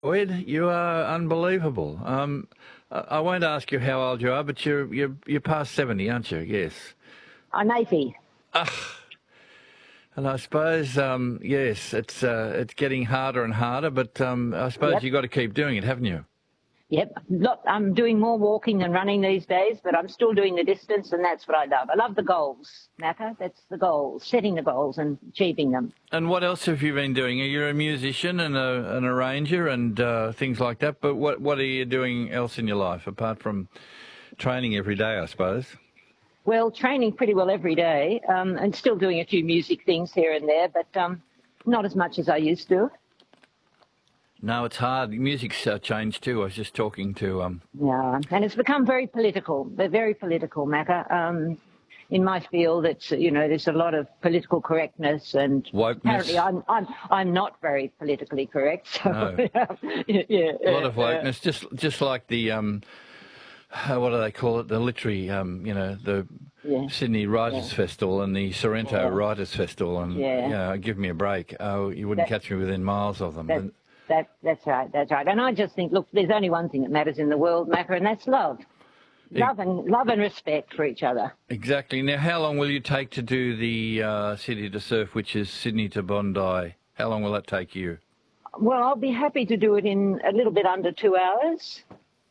Ed, you are unbelievable. I won't ask you how old you are, but you're past 70, aren't you? Yes. I'm 80. And I suppose, yes, it's getting harder and harder, but I suppose Yep. you've got to keep doing it, haven't you? Yep. Look, I'm doing more walking than running these days, but I'm still doing the distance, and that's what I love. I love the goals, Macca. That's the goals, setting the goals and achieving them. And what else have you been doing? You're a musician and an arranger and things like that, but what are you doing else in your life apart from training every day, I suppose? Well, training pretty well every day, and still doing a few music things here and there, but not as much as I used to. No, it's hard. Music's changed too. I was just talking to... Yeah, and it's become very political. They're very political, Macca. In my field, it's there's a lot of political correctness, and wokeness. Apparently, I'm not very politically correct. So, No. yeah, A lot of wokeness, just like the what do they call it? The literary, the Sydney Writers Festival and the Sorrento Writers Festival, and give me a break. Oh, you wouldn't catch me within miles of them. That's right. And I just think, look, there's only one thing that matters in the world, Macca, and that's love. Love and respect for each other. Exactly. Now, how long will you take to do the City to Surf, which is Sydney to Bondi? How long will that take you? Well, I'll be happy to do it in a little bit under 2 hours.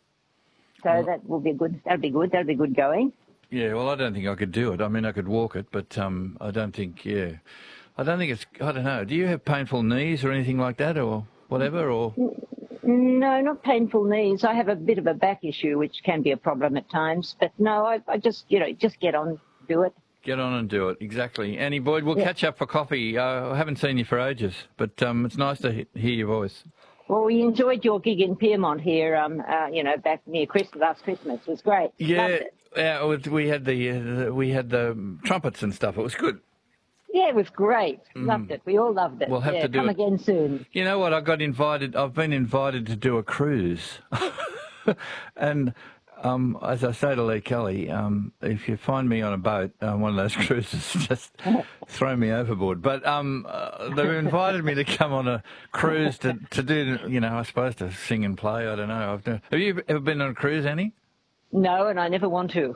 So that will be good. That'll be good. That'll be good going. Yeah, well, I don't think I could do it. I mean, I could walk it, but I don't think, I don't think I don't know. Do you have painful knees or anything like that or whatever, or...? No, not painful knees. I have a bit of a back issue, which can be a problem at times. But no, I just, just get on, do it. Get on and do it, exactly. Annie Boyd, we'll catch up for coffee. I haven't seen you for ages, but it's nice to hear your voice. Well, we enjoyed your gig in Pyrmont here, back near last Christmas. It was great. Yeah, we had the trumpets and stuff. It was good. Yeah, it was great. Loved it. We all loved it. We'll have to do come it again soon. You know what? I've been invited to do a cruise, and as I say to Lee Kelly, if you find me on a boat, one of those cruises, just throw me overboard. But they've invited me to come on a cruise to do, I suppose to sing and play. I don't know. Have you ever been on a cruise, Annie? No, and I never want to.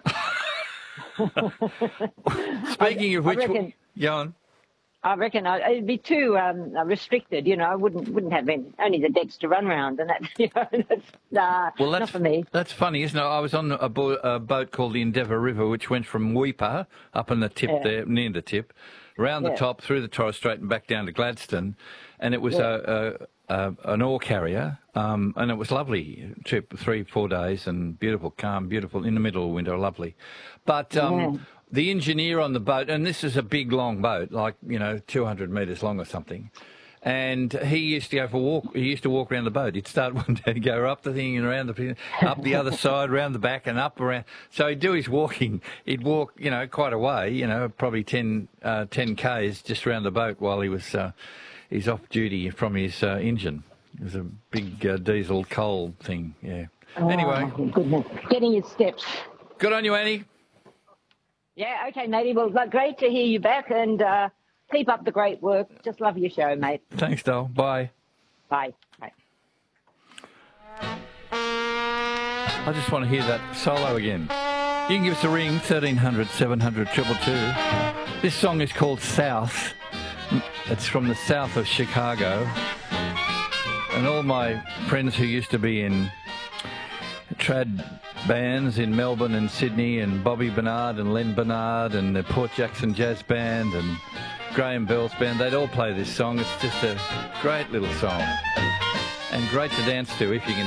Speaking of which, go on. I reckon it'd be too restricted. I wouldn't have only the decks to run around, and that's not for me. That's funny, isn't it? I was on a boat called the Endeavour River, which went from Weipa up in the tip there, near the tip, round the top through the Torres Strait and back down to Gladstone, and it was an ore carrier, and it was lovely trip, 3-4 days, and beautiful, calm, beautiful in the middle of winter, lovely, but. The engineer on the boat, and this is a big, long boat, like, 200 metres long or something, and he used to go for a walk. He used to walk around the boat. He'd start one day, go up the thing and around up the other side, round the back and up around. So he'd do his walking. He'd walk, quite a way, probably 10 Ks just around the boat while he was he's off duty from his engine. It was a big diesel coal thing, yeah. Anyway. Goodness. Getting his steps. Good on you, Annie. Yeah, okay, matey. Well, great to hear you back, and keep up the great work. Just love your show, mate. Thanks, Dale. Bye. Bye. Bye. I just want to hear that solo again. You can give us a ring, 1300 700 222. This song is called South. It's from the south of Chicago. And all my friends who used to be in trad bands in Melbourne and Sydney, and Bobby Bernard and Len Bernard and the Port Jackson Jazz Band and Graham Bell's band, they'd all play this song. It's just a great little song and great to dance to if you can